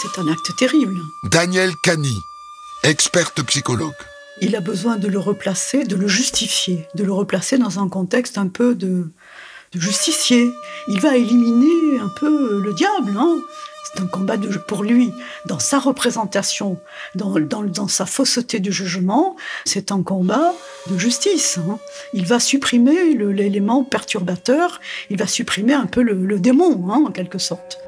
C'est un acte terrible. Danielle Cani, experte psychologue. Il a besoin de le replacer, de le justifier, de le replacer dans un contexte un peu de justicier. Il va éliminer un peu le diable, hein. C'est un combat pour lui, dans sa représentation, dans sa fausseté de jugement, c'est un combat de justice, hein. Il va supprimer l'élément perturbateur, il va supprimer un peu le démon, hein, en quelque sorte.